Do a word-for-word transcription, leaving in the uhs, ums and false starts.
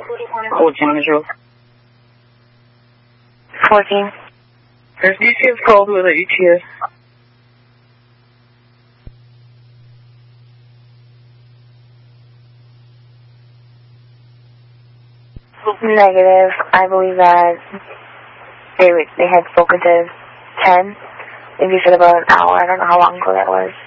fourteen is yours. fourteen. Has D C S called with an E T S? Negative. I believe that they they had spoken to ten. Maybe you said about an hour. I don't know how long ago that was.